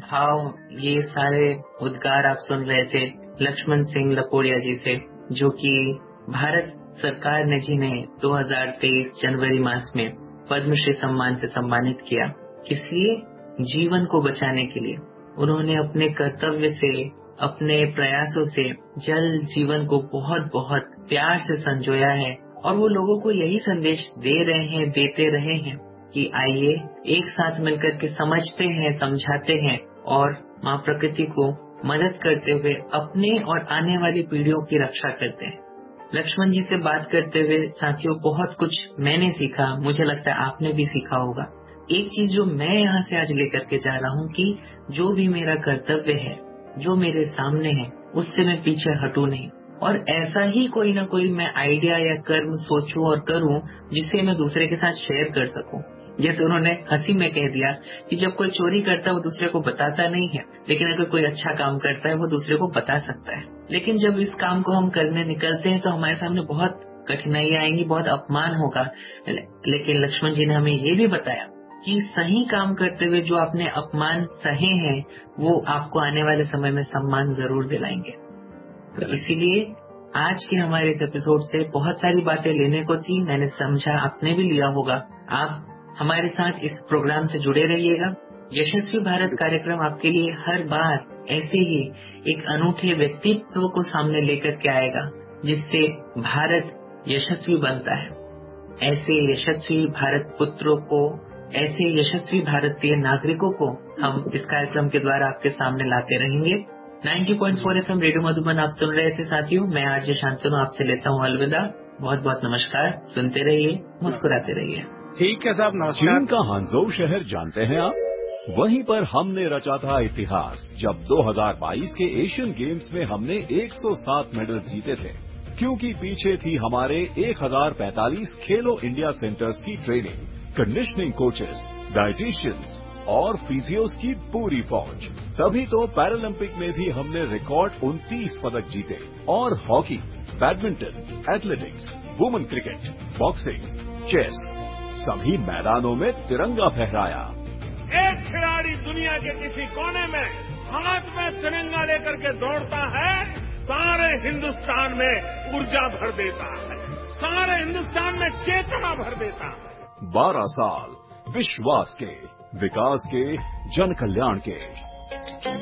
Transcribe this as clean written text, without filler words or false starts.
भाव, ये सारे उद्गार आप सुन रहे थे लक्ष्मण सिंह लपोड़िया जी से, जो कि भारत सरकार ने जिन्हें 2023 जनवरी मास में पद्मश्री सम्मान से सम्मानित किया। किस लिए? जीवन को बचाने के लिए। उन्होंने अपने कर्तव्य से, अपने प्रयासों से जल जीवन को बहुत बहुत प्यार से संजोया है, और वो लोगों को यही संदेश दे रहे हैं, देते रहे हैं कि आइए एक साथ मिलकर के समझते हैं, समझाते हैं और माँ प्रकृति को मदद करते हुए अपने और आने वाली पीढ़ियों की रक्षा करते हैं। लक्ष्मण जी से बात करते हुए साथियों बहुत कुछ मैंने सीखा, मुझे लगता है आपने भी सीखा होगा। एक चीज जो मैं यहाँ से आज लेकर के जा रहा हूँ कि जो भी मेरा कर्तव्य है, जो मेरे सामने है, उससे मैं पीछे हटूं नहीं, और ऐसा ही कोई ना कोई मैं आइडिया या कर्म सोचूं और करूं जिससे मैं दूसरे के साथ शेयर कर सकूं। जैसे उन्होंने हंसी में कह दिया कि जब कोई चोरी करता है वो दूसरे को बताता नहीं है, लेकिन अगर कोई अच्छा काम करता है वो दूसरे को बता सकता है। लेकिन जब इस काम को हम करने निकलते हैं तो हमारे सामने बहुत कठिनाइयां आएंगी, बहुत अपमान होगा। लेकिन लक्ष्मण जी ने हमें ये भी बताया कि सही काम करते हुए जो आपने अपमान सहे हैं वो आपको आने वाले समय में सम्मान जरूर दिलाएंगे। तो इसीलिए आज के हमारे इस एपिसोड से बहुत सारी बातें लेने को थी, मैंने समझा आपने भी लिया होगा। आप हमारे साथ इस प्रोग्राम से जुड़े रहिएगा। यशस्वी भारत कार्यक्रम आपके लिए हर बार ऐसे ही एक अनूठे व्यक्तित्व को सामने लेकर के आएगा जिससे भारत यशस्वी बनता है। ऐसे यशस्वी भारत पुत्रों को, ऐसे यशस्वी भारतीय नागरिकों को हम इस कार्यक्रम के द्वारा आपके सामने लाते रहेंगे। 90.4 FM रेडियो मधुबन आप सुन रहे थे साथियों। मैं आरजे शांतनु आपसे लेता हूँ अलविदा। बहुत बहुत नमस्कार। सुनते रहिए, मुस्कुराते रहिए। ठीक है साहब, नमस्कार। चीन का हांगझोउ शहर जानते हैं आप? वहीं पर हमने रचा था इतिहास जब 2022 के एशियन गेम्स में हमने 107 मेडल जीते थे, क्योंकि पीछे थी हमारे 1045 खेलो इंडिया सेंटर्स की ट्रेनिंग, कंडीशनिंग कोचेस, डाइटिशियंस और फिजियोस की पूरी फौज। तभी तो पैरालंपिक में भी हमने रिकॉर्ड 29 पदक जीते और hockey, badminton, athletics, women cricket, boxing, chess सभी मैदानों में तिरंगा फहराया। एक खिलाड़ी दुनिया के किसी कोने में हाथ में तिरंगा लेकर के दौड़ता है, सारे हिंदुस्तान में ऊर्जा भर देता है, सारे हिंदुस्तान में चेतना भर देता है। 12 साल विश्वास के, विकास के, जन कल्याण के।